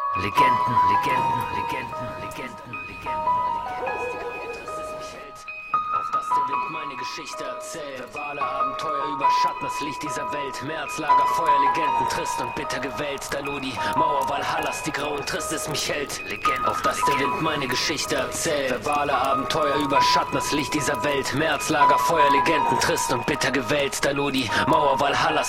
Legenden, Legenden, Legenden, Legenden, Legenden. Auf dass der Wind meine Geschichte erzählt. Verbale Abenteuer überschatten das Licht dieser Welt. Mehr als Lagerfeuer, Legenden, trist und bitter gewählt. Da nur die Mauer Valhallas, die grau und trist es mich hält. Legenden, auf dass der Wind meine Geschichte erzählt. Verbale Abenteuer überschatten das Licht dieser Welt. Mehr als Lagerfeuer, Legenden, trist und bitter gewählt. Da nur die Mauer Valhallas,